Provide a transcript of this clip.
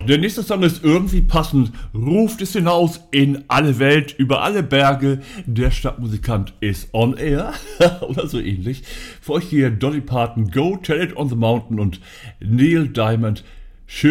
Der nächste Song ist irgendwie passend. Ruft es hinaus in alle Welt, über alle Berge. Der Stadtmusikant ist on air. Oder so ähnlich. Für euch hier Dolly Parton, Go Tell It on the Mountain und Neil Diamond,